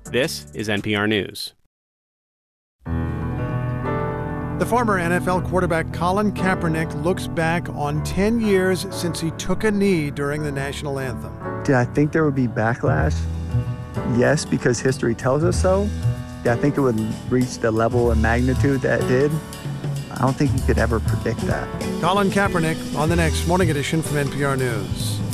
This is NPR News. The former NFL quarterback Colin Kaepernick looks back on 10 years since he took a knee during the national anthem. Did I think there would be backlash? Yes, because history tells us so. Did I think it would reach the level and magnitude that it did? I don't think you could ever predict that. Colin Kaepernick on the next Morning Edition from NPR News.